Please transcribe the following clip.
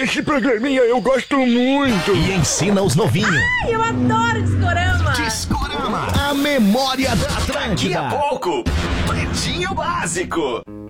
esse programinha eu gosto muito. E ensina os novinhos. Ai, eu adoro Discorama. Discorama, a memória da Atlântida. Daqui a pouco, Pretinho Básico.